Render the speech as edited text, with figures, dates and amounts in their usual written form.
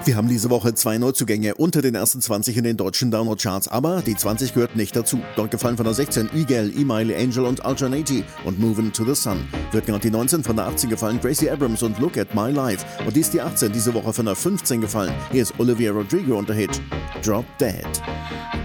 Wir haben diese Woche 2 Neuzugänge unter den ersten 20 in den deutschen Download-Charts, aber die 20 gehört nicht dazu. Dort gefallen von der 16 Igel, Emile, Angel und Alternati und Movin' to the Sun. Wird gerade die 19 von der 18 gefallen, Gracie Abrams und Look at My Life. Und die ist die 18 diese Woche von der 15 gefallen. Hier ist Olivia Rodrigo und der Hit Drop Dead.